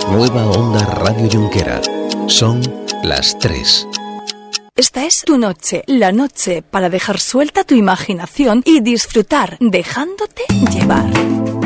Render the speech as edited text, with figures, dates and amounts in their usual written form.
Nueva Onda Radio Junquera. Son las 3. Esta es tu noche, la noche para dejar suelta tu imaginación y disfrutar dejándote llevar.